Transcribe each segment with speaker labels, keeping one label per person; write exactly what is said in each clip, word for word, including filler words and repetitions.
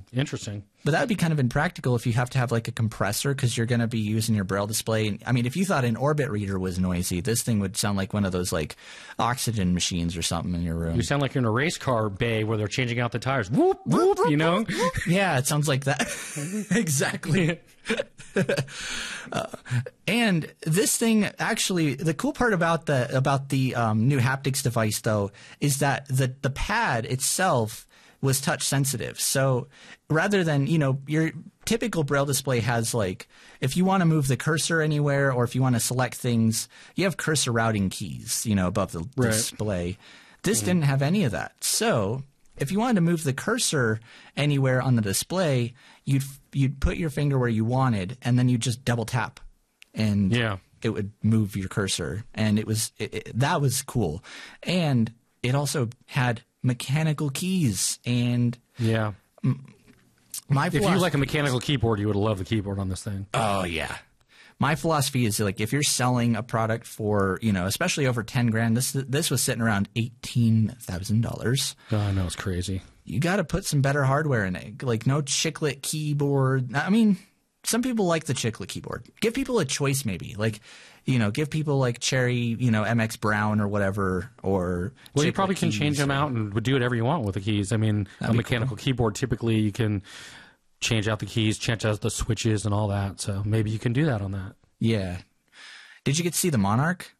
Speaker 1: Interesting.
Speaker 2: But that would be kind of impractical if you have to have like a compressor because you're going to be using your Braille display. I mean, if you thought an Orbit reader was noisy, this thing would sound like one of those like oxygen machines or something in your room.
Speaker 1: You sound like you're in a race car bay where they're changing out the tires. Whoop, whoop, you know?
Speaker 2: Yeah, it sounds like that. Exactly. uh, and this thing, actually, the cool part about the about the um, new haptics device, though, is that the the pad itself was touch sensitive. So rather than, you know, your typical Braille display has like, if you want to move the cursor anywhere or if you want to select things, you have cursor routing keys, you know, above the
Speaker 1: right.
Speaker 2: display. This
Speaker 1: mm-hmm.
Speaker 2: didn't have any of that. So if you wanted to move the cursor anywhere on the display, you'd you'd put your finger where you wanted and then you'd just double tap and
Speaker 1: yeah.
Speaker 2: it would move your cursor. And it was it, it, that was cool. And it also had mechanical keys and
Speaker 1: yeah.
Speaker 2: M- my
Speaker 1: if you like a mechanical keyboard, you would love the keyboard on this thing.
Speaker 2: Oh yeah. My philosophy is like if you're selling a product for, you know, especially over ten grand, this this was sitting around eighteen thousand dollars.
Speaker 1: Oh, I know, it's crazy.
Speaker 2: You got to put some better hardware in it. Like no chiclet keyboard. I mean, some people like the chiclet keyboard. Give people a choice maybe. Like, you know, give people like Cherry, you know, M X Brown or whatever, or
Speaker 1: well, you probably can change them out and do whatever you want with the keys. I mean, That'd a mechanical cool. keyboard, typically you can change out the keys, change out the switches and all that. So maybe you can do that on that.
Speaker 2: Yeah. Did you get to see the Monarch?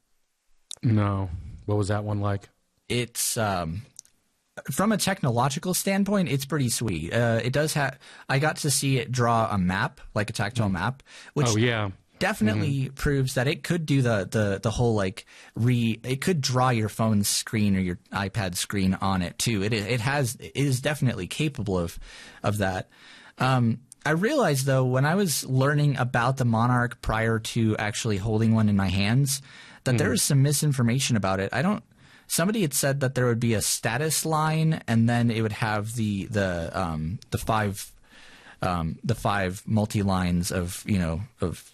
Speaker 1: No. What was that one like?
Speaker 2: It's um, from a technological standpoint, it's pretty sweet. Uh, it does have. I got to see it draw a map, like a tactile mm. map, which
Speaker 1: oh yeah.
Speaker 2: definitely mm-hmm. proves that it could do the, the, the whole like re it could draw your phone's screen or your iPad screen on it too. It it has it is definitely capable of of that. Um, I realized though when I was learning about the Monarch prior to actually holding one in my hands that mm. there was some misinformation about it. I don't. Somebody had said that there would be a status line and then it would have the the um, the five um, the five multi lines of you know of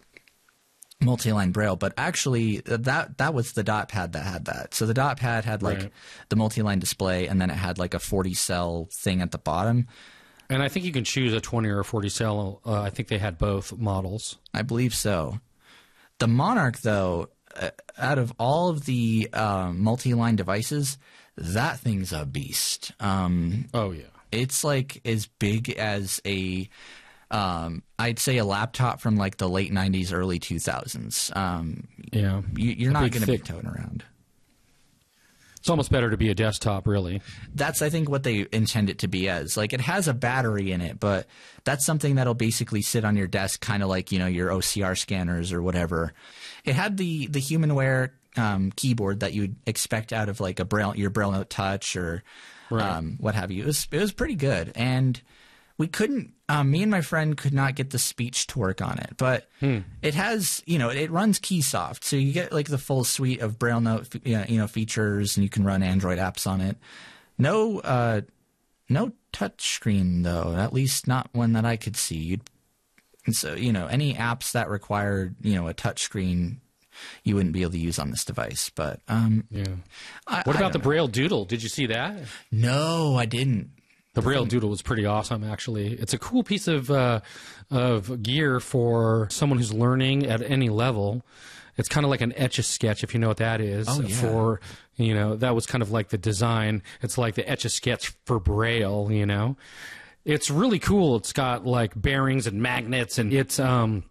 Speaker 2: multi-line Braille, but actually that that was the dot pad that had that. So the dot pad had like right. the multi-line display, and then it had like a forty cell thing at the bottom.
Speaker 1: And I think you can choose a twenty or a forty cell. Uh, I think they had both models.
Speaker 2: I believe so. The Monarch, though, uh, out of all of the uh, multi-line devices, that thing's a beast. Um,
Speaker 1: oh yeah,
Speaker 2: it's like as big as a. Um, I'd say a laptop from like the late nineties, early two thousands. Um,
Speaker 1: yeah,
Speaker 2: you, you're not going to be toting around.
Speaker 1: It's almost better to be a desktop, really.
Speaker 2: That's, I think, what they intend it to be as. Like, it has a battery in it, but that's something that'll basically sit on your desk, kind of like, you know, your O C R scanners or whatever. It had the the HumanWare um, keyboard that you'd expect out of like a Braille, your Braille Note Touch or
Speaker 1: right.
Speaker 2: um, what have you. It was it was pretty good, and we couldn't. Um, me and my friend could not get the speech to work on it, but
Speaker 1: hmm.
Speaker 2: it has, you know, it runs Keysoft, so you get like the full suite of Braille Note, you know, features, and you can run Android apps on it. No, uh, no touchscreen though, at least not one that I could see. You'd, and so, you know, any apps that required, you know, a touchscreen, you wouldn't be able to use on this device. But um,
Speaker 1: yeah,
Speaker 2: I,
Speaker 1: what
Speaker 2: I
Speaker 1: about the
Speaker 2: know.
Speaker 1: Braille Doodle? Did you see that?
Speaker 2: No, I didn't.
Speaker 1: The Braille Doodle was pretty awesome, actually. It's a cool piece of uh, of gear for someone who's learning at any level. It's kind of like an Etch-a-Sketch, if you know what that is.
Speaker 2: Oh, yeah.
Speaker 1: For, you know, that was kind of like the design. It's like the Etch-a-Sketch for Braille, you know. It's really cool. It's got like bearings and magnets, and it's um.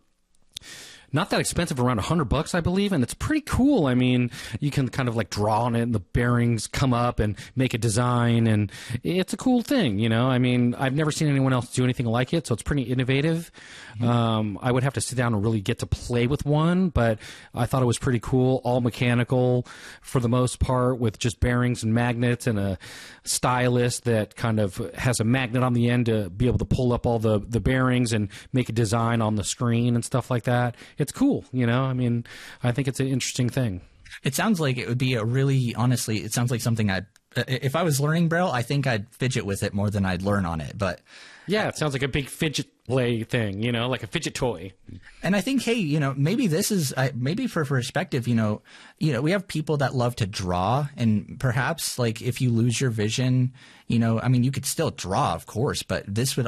Speaker 1: not that expensive, around a hundred bucks, I believe, and it's pretty cool. I mean, you can kind of like draw on it, and the bearings come up and make a design, and it's a cool thing, you know. I mean, I've never seen anyone else do anything like it, so it's pretty innovative. Mm-hmm. Um, I would have to sit down and really get to play with one, but I thought it was pretty cool. All mechanical for the most part, with just bearings and magnets, and a stylus that kind of has a magnet on the end to be able to pull up all the the bearings and make a design on the screen and stuff like that. It's cool, you know. I mean, I think it's an interesting thing.
Speaker 2: It sounds like it would be a really, honestly, it sounds like something I'd, if I was learning Braille, I think I'd fidget with it more than I'd learn on it. But
Speaker 1: yeah, it sounds like a big fidget play thing, you know, like a fidget toy.
Speaker 2: And I think, hey, you know, maybe this is, uh, maybe for perspective, you know, you know, we have people that love to draw, and perhaps like if you lose your vision, you know, I mean, you could still draw, of course, but this would